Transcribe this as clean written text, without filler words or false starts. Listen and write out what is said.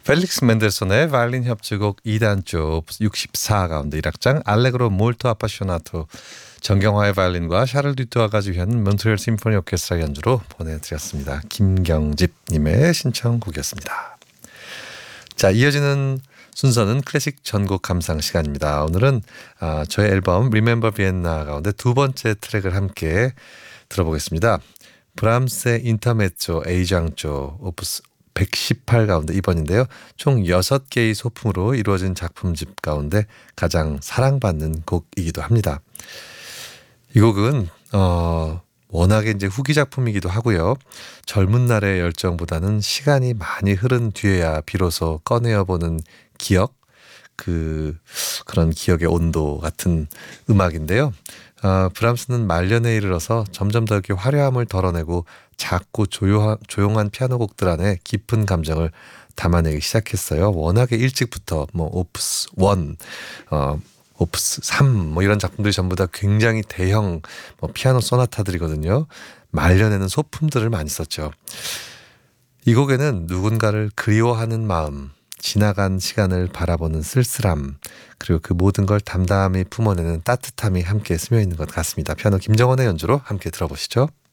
펠릭스 멘델손의 바이올린 협주곡 2단조 64 가운데 1악장 알레그로 몰토 아파쇼나토 정경화의 바이올린과 샤를 듀투아가 주현 몬트리올 심포니 오케스트라 연주로 보내드렸습니다. 김경집님의 신청곡이었습니다. 자, 이어지는 순서는 클래식 전곡 감상 시간입니다. 오늘은 저의 앨범 Remember Vienna 가운데 두 번째 트랙을 함께 들어보겠습니다. 브람스의 인터메조 A장조 오프스 118 가운데 2번인데요. 총 6개의 소품으로 이루어진 작품집 가운데 가장 사랑받는 곡이기도 합니다. 이 곡은 워낙에 이제 후기 작품이기도 하고요. 젊은 날의 열정보다는 시간이 많이 흐른 뒤에야 비로소 꺼내어보는 기억, 그런 기억의 온도 같은 음악인데요. 브람스는 말년에 이르러서 점점 더 이렇게 화려함을 덜어내고 작고 조용한 피아노 곡들 안에 깊은 감정을 담아내기 시작했어요. 워낙에 일찍부터 오프스 1, 오프스 3 이런 작품들이 전부 다 굉장히 대형 피아노 소나타들이거든요. 말년에는 소품들을 많이 썼죠. 이 곡에는 누군가를 그리워하는 마음, 지나간 시간을 바라보는 쓸쓸함, 그리고 그 모든 걸 담담히 품어내는 따뜻함이 함께 스며 있는 것 같습니다. 피아노 김정원의 연주로 함께 들어보시죠.